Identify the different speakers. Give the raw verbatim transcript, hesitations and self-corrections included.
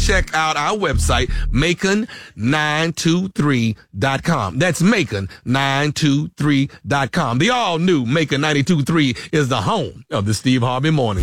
Speaker 1: check out our website, macon nine two three dot com. That's macon nine two three dot com. The all-new Macon ninety-two point three is the home of the Steve Harvey Morning.